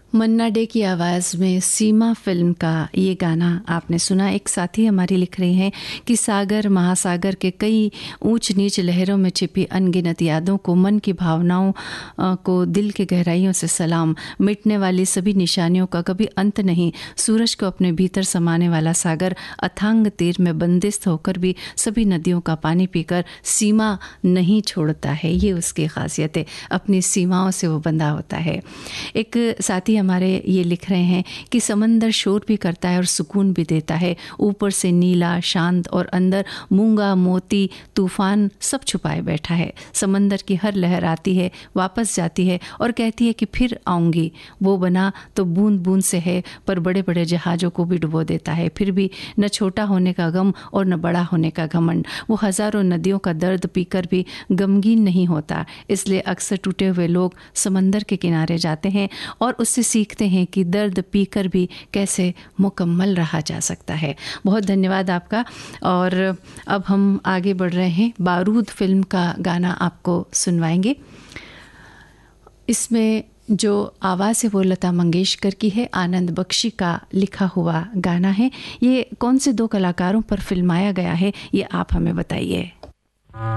मन्ना day की आवाज़ में सीमा फिल्म का ये गाना आपने सुना। एक साथी हमारी लिख रही हैं कि सागर महासागर के कई ऊंच नीच लहरों में छिपी अनगिनत यादों को, मन की भावनाओं को दिल के गहराइयों से सलाम। मिटने वाली सभी निशानियों का कभी अंत नहीं। सूरज को अपने भीतर समाने वाला सागर अथांग तीर में बंदिस्त होकर भी सभी नदियों का पानी पीकर सीमा नहीं छोड़ता है। ये उसकी खासियत है, अपनी सीमाओं से वो बंधा होता है। एक साथी हमारे ये लिख रहे हैं कि समंदर शोर भी करता है और सुकून भी देता है। ऊपर से नीला शांत और अंदर मूंगा मोती तूफान सब छुपाए बैठा है। समंदर की हर लहर आती है, वापस जाती है और कहती है कि फिर आऊँगी। वो बना तो बूंद बूंद से है, पर बड़े बड़े जहाज़ों को भी डुबो देता है। फिर भी न छोटा होने का गम और न बड़ा होने का घमंड। वो हज़ारों नदियों का दर्द पीकर भी गमगीन नहीं होता। इसलिए अक्सर टूटे हुए लोग समंदर के किनारे जाते हैं और उससे सीखते हैं कि दर्द पीकर भी कैसे मुकम्मल रहा जा सकता है। बहुत धन्यवाद आपका। और अब हम आगे बढ़ रहे हैं, बारूद फिल्म का गाना आपको सुनवाएंगे। इसमें जो आवाज़ है वो लता मंगेशकर की है, आनंद बख्शी का लिखा हुआ गाना है। ये कौन से दो कलाकारों पर फिल्माया गया है, ये आप हमें बताइए।